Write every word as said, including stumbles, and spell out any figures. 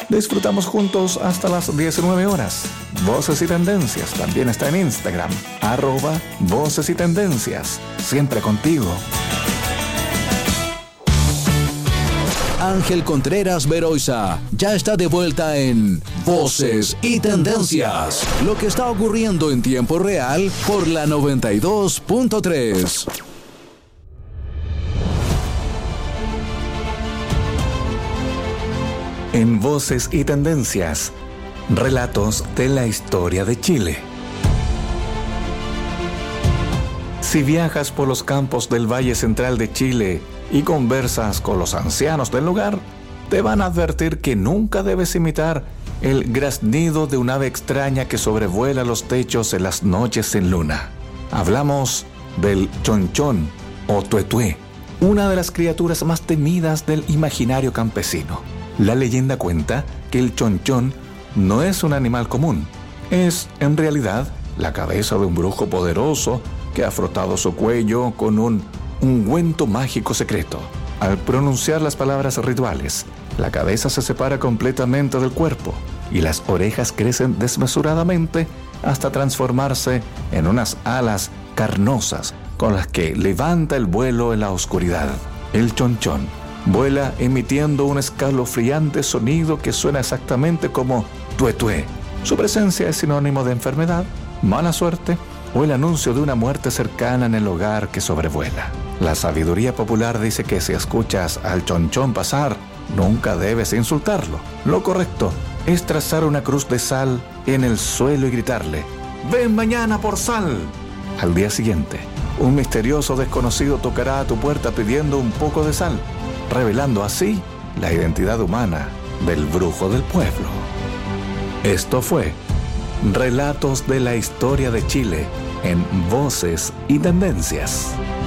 Disfrutamos juntos hasta las diecinueve horas. Voces y Tendencias también está en Instagram, arroba Voces y Tendencias. Siempre contigo. Ángel Contreras Beroiza ya está de vuelta en Voces y Tendencias. Lo que está ocurriendo en tiempo real por la noventa y dos punto tres. En Voces y Tendencias, relatos de la historia de Chile. Si viajas por los campos del Valle Central de Chile y conversas con los ancianos del lugar, te van a advertir que nunca debes imitar el graznido de un ave extraña que sobrevuela los techos en las noches sin luna. Hablamos del chonchón o tuetué, una de las criaturas más temidas del imaginario campesino. La leyenda cuenta que el chonchón no es un animal común, es en realidad la cabeza de un brujo poderoso que ha frotado su cuello con un ungüento mágico secreto. Al pronunciar las palabras rituales, la cabeza se separa completamente del cuerpo y las orejas crecen desmesuradamente hasta transformarse en unas alas carnosas con las que levanta el vuelo en la oscuridad. El chonchón vuela emitiendo un escalofriante sonido que suena exactamente como tuetué. Su presencia es sinónimo de enfermedad, mala suerte o el anuncio de una muerte cercana en el hogar que sobrevuela. La sabiduría popular dice que si escuchas al chonchón pasar, nunca debes insultarlo. Lo correcto es trazar una cruz de sal en el suelo y gritarle: ¡Ven mañana por sal! Al día siguiente, un misterioso desconocido tocará a tu puerta pidiendo un poco de sal, revelando así la identidad humana del brujo del pueblo. Esto fue Relatos de la Historia de Chile en Voces y Tendencias.